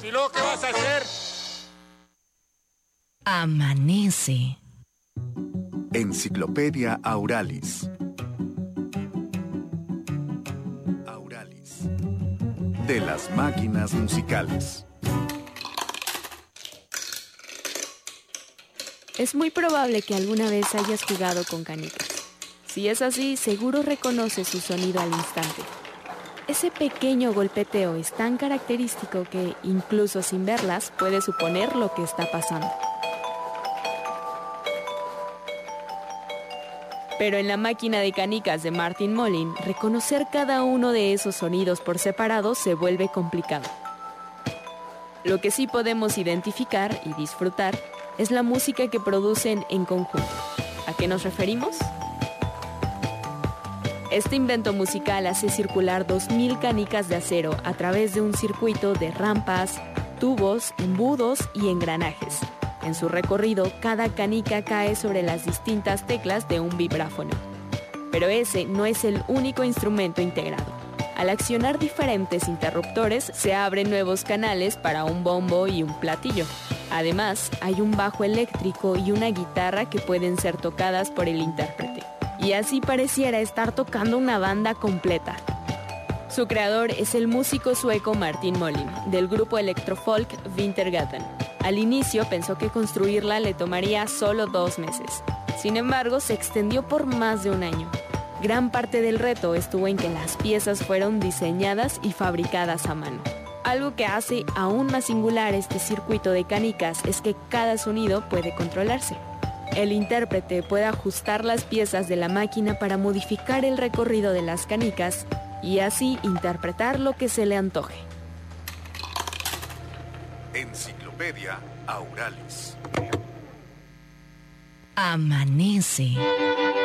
¿Y luego qué vas a hacer? Amanece. Enciclopedia Auralis. Auralis. De las máquinas musicales. Es muy probable que alguna vez hayas jugado con canicas. Si es así, seguro reconoces su sonido al instante. Ese pequeño golpeteo es tan característico que, incluso sin verlas, puedes suponer lo que está pasando. Pero en la máquina de canicas de Martin Mollin, reconocer cada uno de esos sonidos por separado se vuelve complicado. Lo que sí podemos identificar y disfrutar es la música que producen en conjunto. ¿A qué nos referimos? Este invento musical hace circular 2000 canicas de acero a través de un circuito de rampas, tubos, embudos y engranajes. En su recorrido, cada canica cae sobre las distintas teclas de un vibráfono. Pero ese no es el único instrumento integrado. Al accionar diferentes interruptores, se abren nuevos canales para un bombo y un platillo. Además, hay un bajo eléctrico y una guitarra que pueden ser tocadas por el intérprete. Y así pareciera estar tocando una banda completa. Su creador es el músico sueco Martin Mollin, del grupo electrofolk Vintergatan. Al inicio pensó que construirla le tomaría solo 2 meses. Sin embargo, se extendió por más de un año. Gran parte del reto estuvo en que las piezas fueron diseñadas y fabricadas a mano. Algo que hace aún más singular este circuito de canicas es que cada sonido puede controlarse. El intérprete puede ajustar las piezas de la máquina para modificar el recorrido de las canicas y así interpretar lo que se le antoje. Enciclopedia Auralis. Amanece.